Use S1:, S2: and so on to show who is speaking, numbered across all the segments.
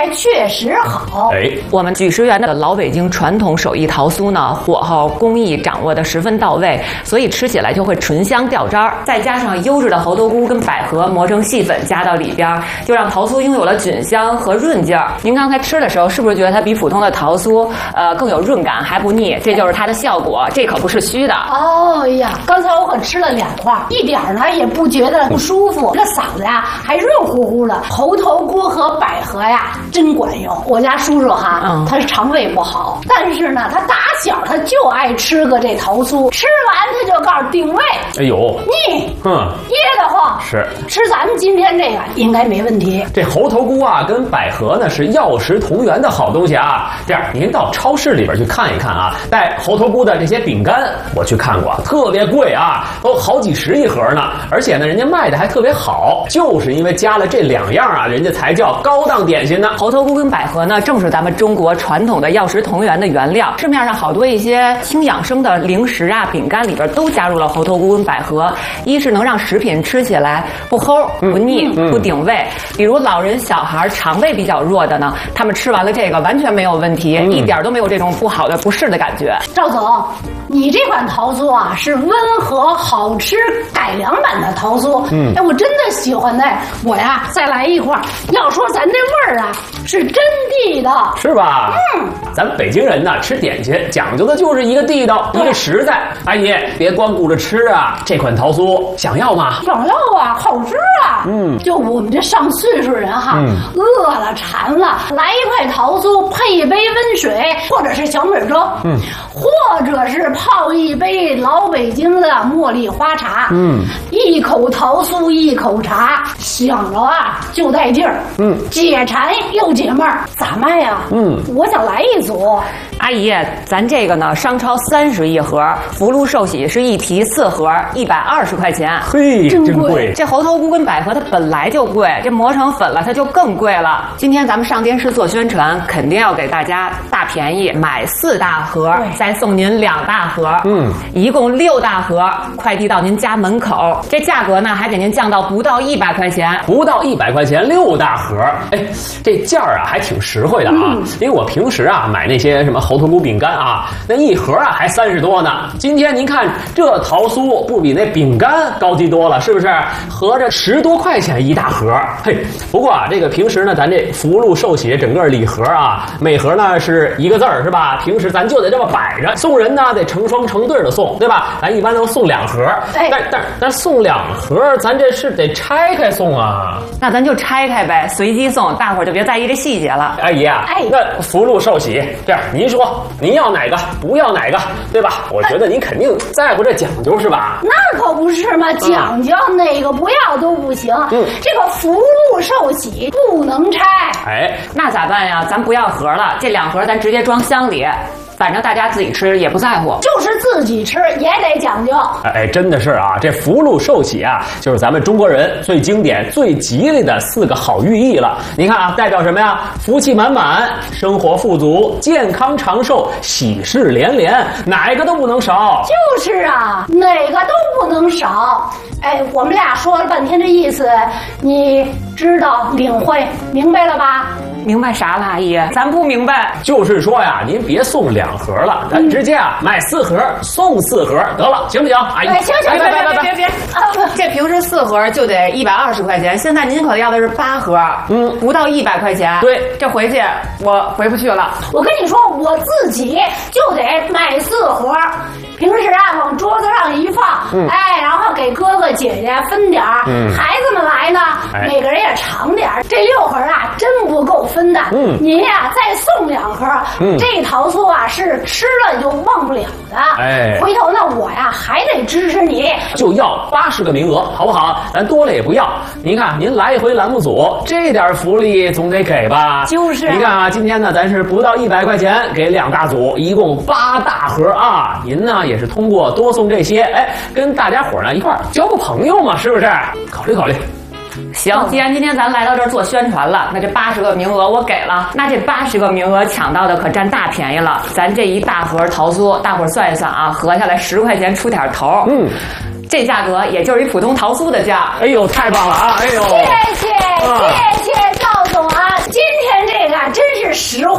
S1: 还确实好。
S2: 我们举石园的老北京传统手艺桃酥呢，火候工艺掌握的十分到位，所以吃起来就会醇香掉渣儿。再加上优质的猴头菇跟百合磨成细粉加到里边，就让桃酥拥有了菌香和润劲儿。您刚才吃的时候，是不是觉得它比普通的桃酥更有润感，还不腻？这就是它的效果，这可不是虚的。
S1: 哦呀，刚才我可吃了2块，一点呢也不觉得不舒服，这嗓子呀还润乎乎的。猴头菇和百合呀真管用。我家叔叔哈，他是肠胃不好，但是呢，他打小他就爱吃个这桃酥，吃完他就告诉定位，
S3: 哎呦，
S1: 腻，噎得慌。
S3: 是
S1: 吃咱们今天这个应该没问题。
S3: 这猴头菇啊跟百合呢是药食同源的好东西啊。这样您到超市里边去看一看啊，带猴头菇的这些饼干，我去看过，特别贵啊，都好几十一盒呢。而且呢，人家卖的还特别好，就是因为加了这2样啊，人家才叫高档点心呢。
S2: 猴头菇跟百合呢，正是咱们中国传统的药食同源的原料。市面上好多一些轻养生的零食啊、饼干里边都加入了猴头菇跟百合，一是能让食品吃起来不齁、不腻、不顶胃。比如老人、小孩肠胃比较弱的呢，他们吃完了这个完全没有问题，一点都没有这种不好的不适的感觉。
S1: 赵总，你这款桃酥啊是温和好吃改良版的桃酥，哎，我真的喜欢那。我呀再来一块。要说咱这味儿啊是真地道，
S3: 是吧？咱北京人呢吃点心讲究的就是一个地道，一个实在。阿姨别光顾着吃啊，这款桃酥想要吗？
S1: 想要啊，好吃啊。就我们这上岁数人哈，饿了馋了，来一块桃酥配一杯温水，或者是小米粥，或者是泡一杯老北京的茉莉花茶，一口桃酥一口茶，想着啊就带劲儿，解馋又解闷儿。咋卖呀？我想来一组。
S2: 阿姨，咱这个呢，商超30一盒，福禄寿喜是一提4盒，120块钱。
S3: 嘿，真贵！
S2: 这猴头菇跟百合它本来就贵，这磨成粉了它就更贵了。今天咱们上电视做宣传，肯定要给大家大便宜，买4大盒，再送您2大盒，一共6大盒，快递到您家门口。这价格呢，还给您降到不到100块钱，
S3: 不到100块钱6大盒。哎，这价儿啊还挺实惠的啊，因为我平时啊买那些什么猴头菇饼干啊，那一盒啊还30多呢。今天您看这桃酥不比那饼干高级多了，是不是？合着10多块钱一大盒。嘿，不过啊，这个平时呢，咱这福禄寿喜整个礼盒啊，每盒呢是1个字儿，是吧？平时咱就得这么摆着，送人呢得成双成对的送，对吧？咱一般都送2盒，但送2盒，咱这是得拆开送啊。
S2: 那咱就拆开呗，随机送，大伙儿就别在意这细节了。
S3: 阿姨啊，那福禄寿喜，这样您说您要哪个，不要哪个，对吧？我觉得您肯定在乎这讲究，是吧？
S1: 那可不是嘛，讲究哪个不要都不行。这个福禄寿喜不能拆。
S3: 哎，
S2: 那咋办呀？咱不要盒了，这2盒咱直接装箱里。反正大家自己吃也不在乎，
S1: 就是自己吃也得讲究。
S3: 哎，真的是啊，这福禄寿喜啊，就是咱们中国人最经典、最吉利的4个好寓意了。你看啊，代表什么呀？福气满满，生活富足，健康长寿，喜事连连，哪个都不能少。
S1: 就是啊，哪个都不能少。哎，我们俩说了半天这意思，你知道领会明白了吧？
S2: 明白啥了，阿姨？咱不明白。
S3: 就是说呀，您别送2盒了，咱直接啊买4盒送4盒得了，行不行？阿姨，
S1: 行，
S2: 别，这平时4盒就得120块钱，现在您可要的是8盒，不到100块钱。
S3: 对，
S2: 这回去我回不去了。
S1: 我跟你说，我自己就得买4盒。平时啊，往桌子上一放，哎，然后给哥哥姐姐分点儿，孩子们来呢，每个人也尝点儿。这6盒啊，真不够分的。您呀，再送2盒，这桃酥啊是吃了就忘不了的。哎，回头呢，我呀还得支持你，
S3: 就要80个名额，好不好？咱多了也不要。您看，您来一回栏目组，这点福利总得给吧？
S1: 就是。
S3: 你看啊，今天呢，咱是不到100块钱，给2大组，一共8大盒啊。您呢？也是通过多送这些，哎，跟大家伙呢一块儿交个朋友嘛，是不是？考虑考虑。
S2: 行，既然今天咱来到这儿做宣传了，那这80个名额我给了，那这80个名额抢到的可占大便宜了。咱这一大盒桃酥，大伙儿算一算啊，合下来10块钱出点头。这价格也就是一普通桃酥的价。
S3: 哎呦，太棒了啊！哎呦，
S1: 谢谢赵总啊！今天这个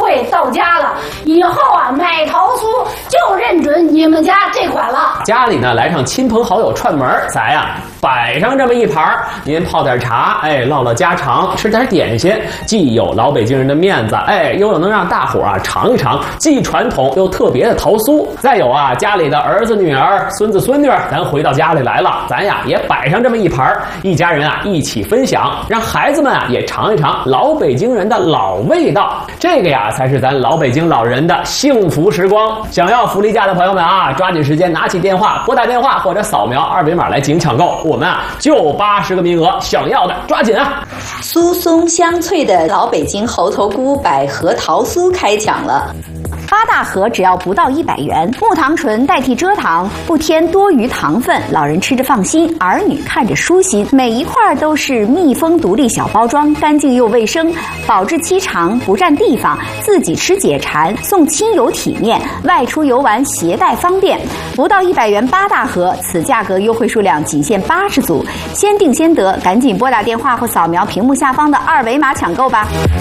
S1: 惠到家了，以后啊买桃酥就认准你们家这款了。
S3: 家里呢来上亲朋好友串门，咱呀摆上这么一盘，您泡点茶，唠唠家常，吃点点心，既有老北京人的面子，又能让大伙啊尝一尝既传统又特别的桃酥。再有啊，家里的儿子女儿、孙子孙女，咱回到家里来了，咱呀也摆上这么一盘，一家人啊一起分享，让孩子们啊也尝一尝老北京人的老味道。这个呀才是咱老北京老人的幸福时光。想要福利价的朋友们啊，抓紧时间拿起电话，拨打电话或者扫描二维码来进行抢购。我们啊就80个名额，想要的抓紧啊！
S4: 酥松香脆的老北京猴头菇百合桃酥开抢了。
S5: 8大盒只要不到100元，木糖醇代替蔗糖，不添多余糖分，老人吃着放心，儿女看着舒心。每一块都是密封独立小包装，干净又卫生，保质期长，不占地方，自己吃解馋，送亲友体面，外出游玩携带方便。不到100元8大盒，此价格优惠数量仅限80组，先订先得，赶紧拨打电话或扫描屏幕下方的二维码抢购吧。